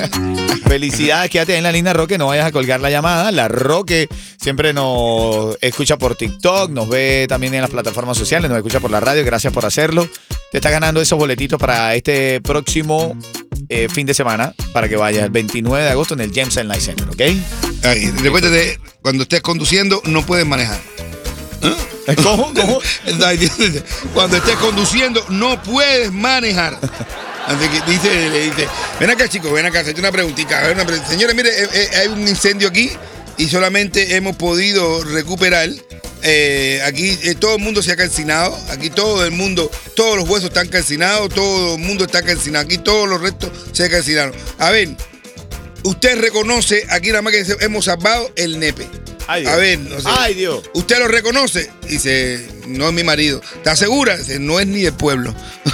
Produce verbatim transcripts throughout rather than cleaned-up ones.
Felicidades, quédate en la línea, Roque, no vayas a colgar la llamada. La Roque siempre nos escucha por TikTok, nos ve también en las plataformas sociales, nos escucha por la radio, gracias por hacerlo. Te estás ganando esos boletitos para este próximo eh, fin de semana, para que vayas el veintinueve de agosto en el James Light Center, ¿ok? Ay, recuérdate, cuando estés conduciendo, no puedes manejar. ¿Eh? ¿Cómo? ¿Cómo? Cuando estés conduciendo, no puedes manejar. Así que dice, le dice, ven acá, chicos, ven acá, hazte una preguntita. Una preguntita. Señores, mire, eh, eh, hay un incendio aquí y solamente hemos podido recuperar. Eh, aquí eh, todo el mundo se ha calcinado. Aquí todo el mundo, todos los huesos están calcinados, todo el mundo está calcinado. Aquí todos los restos se calcinaron. A ver, usted reconoce, aquí nada más que hemos salvado el nepe. Ay, Dios. A ver, no sé. Ay, Dios. ¿Usted lo reconoce? Dice, no es mi marido. ¿Está segura? Dice, no es ni del pueblo.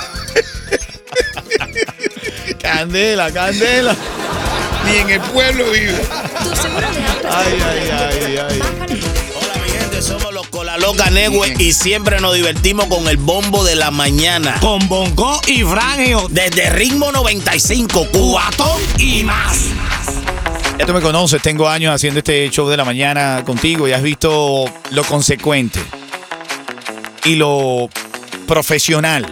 Candela, candela. Ni en el pueblo vive. Ay, ay, ay, ay. Hola, mi gente, somos los Cola Loca Network y siempre nos divertimos con el bombo de la mañana. Con Bongo y Frangio. Desde Ritmo noventa y cinco, Cubatón y más. Ya tú me conoces, tengo años haciendo este show de la mañana contigo y has visto lo consecuente y lo profesional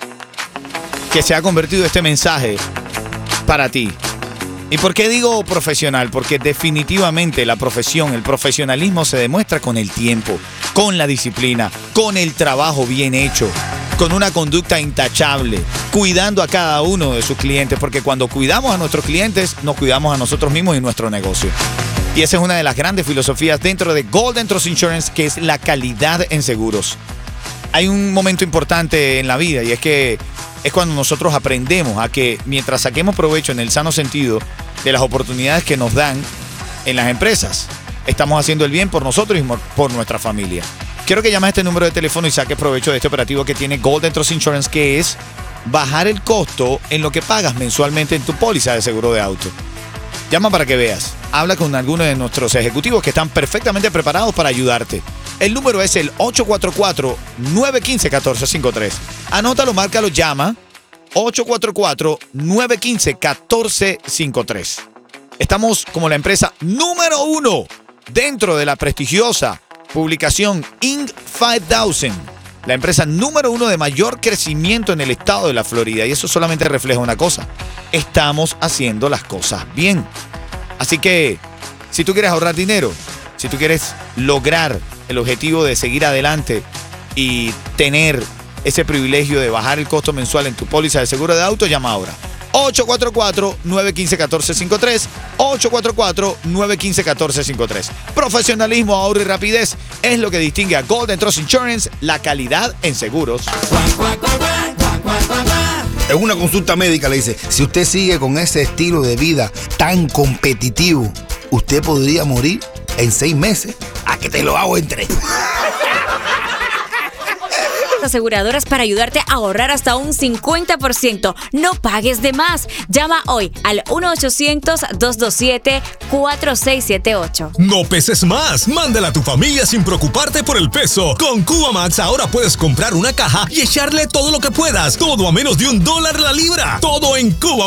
que se ha convertido este mensaje para ti. ¿Y por qué digo profesional? Porque definitivamente la profesión, el profesionalismo se demuestra con el tiempo, con la disciplina, con el trabajo bien hecho, con una conducta intachable, cuidando a cada uno de sus clientes, porque cuando cuidamos a nuestros clientes, nos cuidamos a nosotros mismos y nuestro negocio. Y esa es una de las grandes filosofías dentro de Golden Trust Insurance, que es la calidad en seguros. Hay un momento importante en la vida y es que es cuando nosotros aprendemos a que mientras saquemos provecho en el sano sentido de las oportunidades que nos dan en las empresas, estamos haciendo el bien por nosotros y por nuestra familia. Quiero que llames a este número de teléfono y saques provecho de este operativo que tiene Golden Trust Insurance, que es bajar el costo en lo que pagas mensualmente en tu póliza de seguro de auto. Llama para que veas. Habla con alguno de nuestros ejecutivos que están perfectamente preparados para ayudarte. El número es el ocho cuatro cuatro, nueve uno cinco, uno cuatro cinco tres. Anótalo, márcalo, llama. ocho cuatro cuatro, nueve uno cinco, uno cuatro cinco tres. Estamos como la empresa número uno dentro de la prestigiosa publicación Inc cinco mil. La empresa número uno de mayor crecimiento en el estado de la Florida. Y eso solamente refleja una cosa. Estamos haciendo las cosas bien. Así que, si tú quieres ahorrar dinero, si tú quieres lograr el objetivo de seguir adelante y tener ese privilegio de bajar el costo mensual en tu póliza de seguro de auto, llama ahora. ocho cuatro cuatro, nueve uno cinco, uno cuatro cinco tres. ocho cuatro cuatro, nueve uno cinco, uno cuatro cinco tres. Profesionalismo, ahorro y rapidez es lo que distingue a Golden Trust Insurance, la calidad en seguros. En una consulta médica le dice, si usted sigue con ese estilo de vida tan competitivo, usted podría morir en seis meses. ¿A que te lo hago en tres? Aseguradoras para ayudarte a ahorrar hasta un cincuenta por ciento. No pagues de más. Llama hoy al uno ochocientos, dos dos siete, cuatro seis siete ocho. No peses más. Mándala a tu familia sin preocuparte por el peso. Con Cuba Max ahora puedes comprar una caja y echarle todo lo que puedas. Todo a menos de un dólar la libra. Todo en Cuba